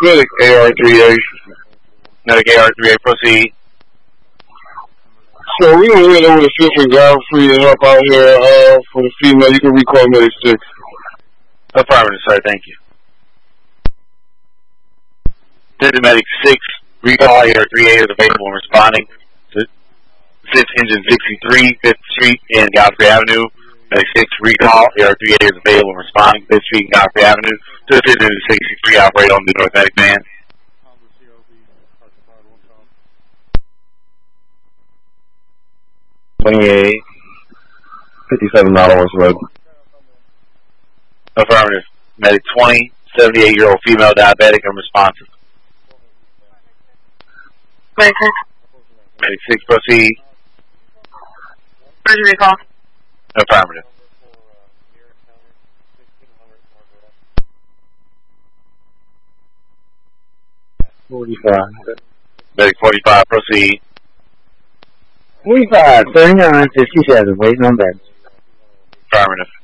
Medic AR-3A. Medic AR-3A, proceed. So we were here with assistant Godfrey to help out here for the female. You can recall Medic 6. Affirmative, sir. Thank you. Medic 6, recall AR-3A is available and responding to 6 Engine 63, 5th Street and Godfrey Avenue. Medic 6, recall AR-3A is available and responding 5th Street and Godfrey Avenue to 6 Engine 63, operate on the North Medic van. $28, 57 West Road. Affirmative. Medic 20, 78-year-old female diabetic unresponsive. Medic 6, proceed. Where's your recall? Affirmative. Medic 45, proceed. 45, 39, 57, waiting on bed. Affirmative.